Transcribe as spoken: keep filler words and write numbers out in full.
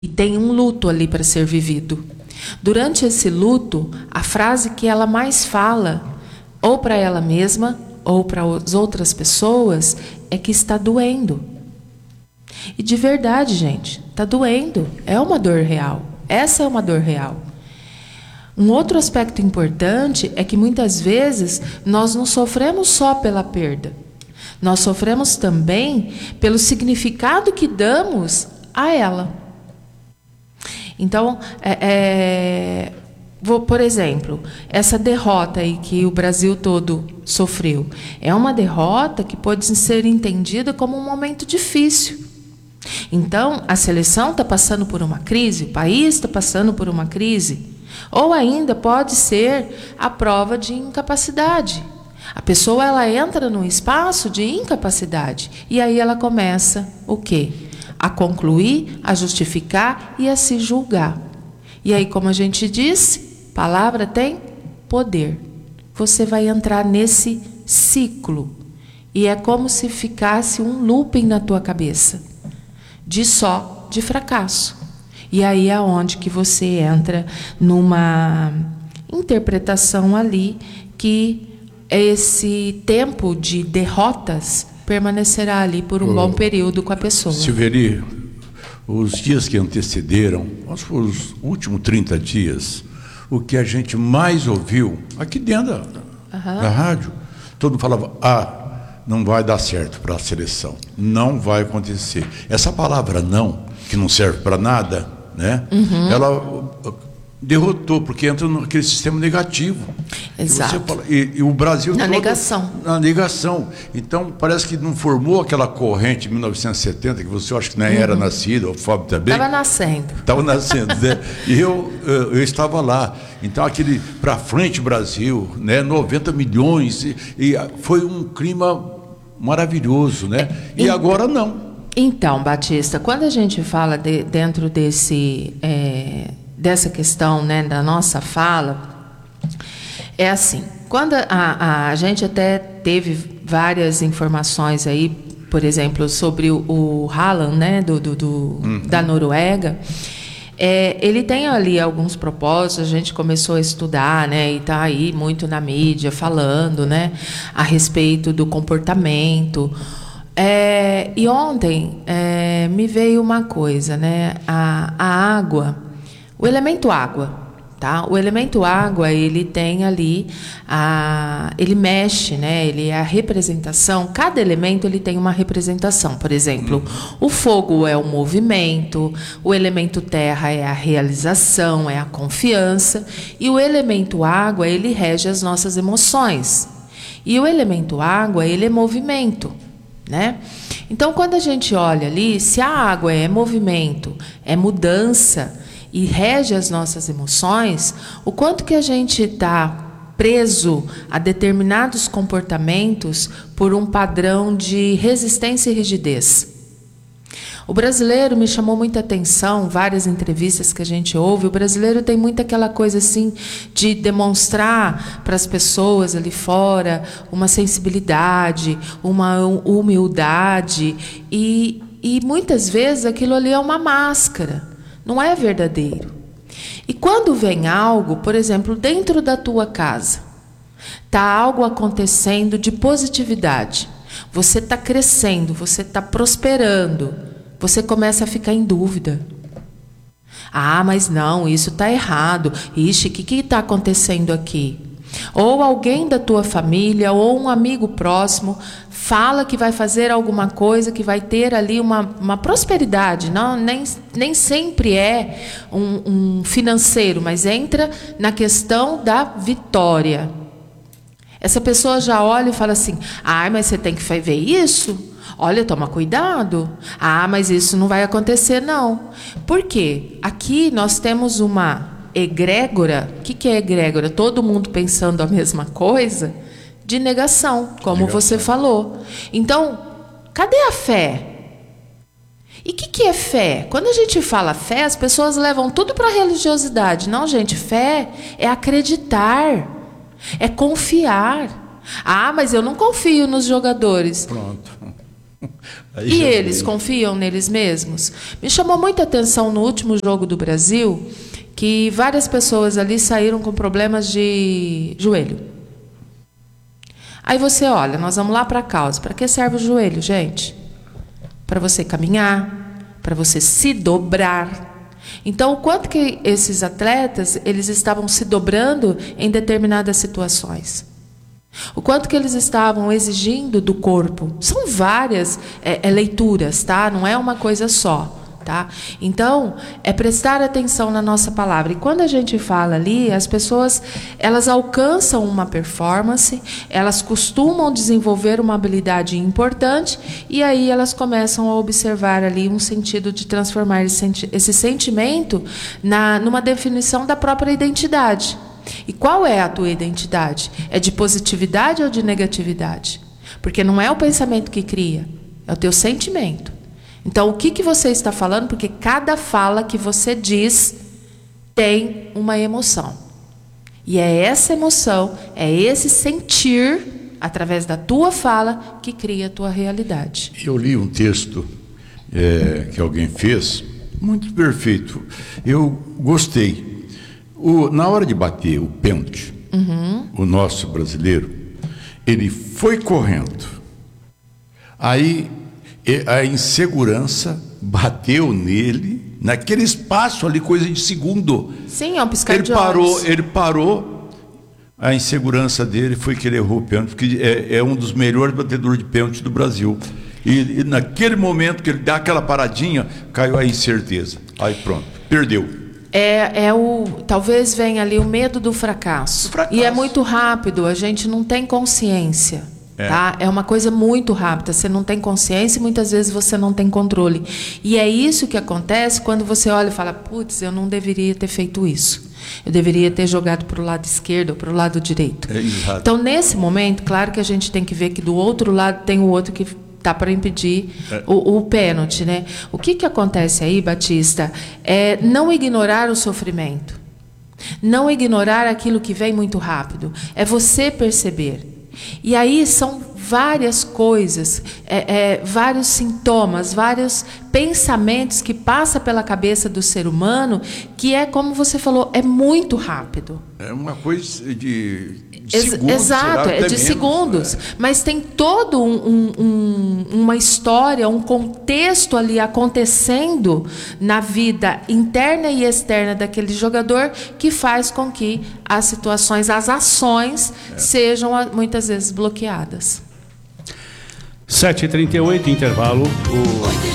e tem um luto ali para ser vivido. Durante esse luto, a frase que ela mais fala, ou para ela mesma, ou para as outras pessoas, é que está doendo. E de verdade, gente, está doendo. É uma dor real. Essa é uma dor real. Um outro aspecto importante é que muitas vezes nós não sofremos só pela perda. Nós sofremos também pelo significado que damos a ela. Então, é, é, vou, por exemplo, essa derrota aí que o Brasil todo sofreu, é uma derrota que pode ser entendida como um momento difícil. Então, a seleção está passando por uma crise, o país está passando por uma crise, ou ainda pode ser a prova de incapacidade. A pessoa ela entra num espaço de incapacidade e aí ela começa o quê? A concluir, a justificar e a se julgar. E aí, como a gente disse, palavra tem poder. Você vai entrar nesse ciclo e é como se ficasse um looping na tua cabeça, de só de fracasso. E aí é onde que você entra numa interpretação ali que esse tempo de derrotas permanecerá ali por um oh, bom período com a pessoa. Silveri, os dias que antecederam, acho que os últimos trinta dias, o que a gente mais ouviu, aqui dentro da, uhum. da rádio, todo mundo falava, ah, não vai dar certo para a seleção, não vai acontecer. Essa palavra não, que não serve para nada, né? Uhum. Ela derrotou, porque entra naquele sistema negativo. Exato. Você fala, e, e o Brasil na todo, negação. Na negação. Então, parece que não formou aquela corrente em mil novecentos e setenta, que você acha que nem uhum. era nascido, o Fábio também. Estava nascendo. Estava nascendo, né? E eu, eu, eu estava lá. Então, aquele para frente Brasil, né? noventa milhões, e, e foi um clima maravilhoso, né? E então, agora não. Então, Batista, quando a gente fala de, dentro desse... É, dessa questão, né, da nossa fala, é assim, quando a, a, a gente até teve várias informações aí, por exemplo, sobre o, o Haaland, né, do, do, do, uhum. da Noruega, é, ele tem ali alguns propósitos, a gente começou a estudar, né, e está aí muito na mídia falando, né, a respeito do comportamento. É, e ontem é, me veio uma coisa, né, a, a água, o elemento água, tá? O elemento água, ele tem ali, a, ele mexe, né? Ele é a representação, cada elemento ele tem uma representação. Por exemplo, uhum. o fogo é o movimento, o elemento terra é a realização, é a confiança, e o elemento água, ele rege as nossas emoções. E o elemento água, ele é movimento, né? Então, quando a gente olha ali, se a água é movimento, é mudança, e rege as nossas emoções, o quanto que a gente está preso a determinados comportamentos por um padrão de resistência e rigidez. O brasileiro me chamou muita atenção, várias entrevistas que a gente ouve, o brasileiro tem muito aquela coisa assim de demonstrar para as pessoas ali fora uma sensibilidade, uma humildade, e, e muitas vezes aquilo ali é uma máscara. Não é verdadeiro. E quando vem algo, por exemplo, dentro da tua casa, está algo acontecendo de positividade, você está crescendo, você está prosperando, você começa a ficar em dúvida. Ah, mas não, isso está errado. Ixi, o que está acontecendo aqui? Ou alguém da tua família, ou um amigo próximo, fala que vai fazer alguma coisa, que vai ter ali uma, uma prosperidade. Não, nem, nem sempre é um, um financeiro, mas entra na questão da vitória. Essa pessoa já olha e fala assim, ah, mas você tem que ver isso? Olha, toma cuidado. Ah, mas isso não vai acontecer, não. Por quê? Aqui nós temos uma egrégora. O que, que é egrégora? Todo mundo pensando a mesma coisa, de negação, como negação. Você falou. Então, cadê a fé? E o que, que é fé? Quando a gente fala fé, as pessoas levam tudo para a religiosidade. Não, gente, fé é acreditar, é confiar. Ah, mas eu não confio nos jogadores. Pronto. E eles confiam neles mesmos? Me chamou muita atenção no último jogo do Brasil que várias pessoas ali saíram com problemas de joelho. Aí você olha, nós vamos lá para a causa. Para que serve o joelho, gente? Para você caminhar, para você se dobrar. Então, o quanto que esses atletas eles estavam se dobrando em determinadas situações? O quanto que eles estavam exigindo do corpo? São várias é, é, leituras, tá? Não é uma coisa só. Tá? Então, é prestar atenção na nossa palavra. E quando a gente fala ali, as pessoas elas alcançam uma performance, elas costumam desenvolver uma habilidade importante e aí elas começam a observar ali um sentido de transformar esse, senti esse sentimento na, numa definição da própria identidade. E qual é a tua identidade? É de positividade ou de negatividade? Porque não é o pensamento que cria, é o teu sentimento. Então, o que, que você está falando? Porque cada fala que você diz tem uma emoção. E é essa emoção, é esse sentir, através da tua fala, que cria a tua realidade. Eu li um texto é, que alguém fez, muito perfeito. Eu gostei. O, na hora de bater o pênalti, uhum. o nosso brasileiro, ele foi correndo. Aí... a insegurança bateu nele, naquele espaço ali, coisa de segundo. Sim, é um piscar ele de parou, olhos. Ele parou, a insegurança dele foi que ele errou o pênalti, porque é, é um dos melhores batedores de pênalti do Brasil. E, e naquele momento que ele dá aquela paradinha, caiu a incerteza. Aí pronto, perdeu. É, é o, talvez venha ali o medo do fracasso. O fracasso. E é muito rápido, a gente não tem consciência. É. Tá? É uma coisa muito rápida, você não tem consciência e muitas vezes você não tem controle. E é isso que acontece quando você olha e fala, putz, eu não deveria ter feito isso. Eu deveria ter jogado para o lado esquerdo ou para o lado direito. É, exato. Então, nesse momento, claro que a gente tem que ver que do outro lado tem o outro que está para impedir é. o, o pênalti. Né? O que, que acontece aí, Batista, é não ignorar o sofrimento. Não ignorar aquilo que vem muito rápido. É você perceber. E aí são várias coisas, é, é, vários sintomas, vários pensamentos que passam pela cabeça do ser humano, que é, como você falou, é muito rápido. É uma coisa de, de Ex segundos. Exato, é de menos, segundos. É. Mas tem todo um, um, um, uma história, um contexto ali acontecendo na vida interna e externa daquele jogador que faz com que as situações, as ações é. sejam muitas vezes bloqueadas. sete e trinta e oito, intervalo. O...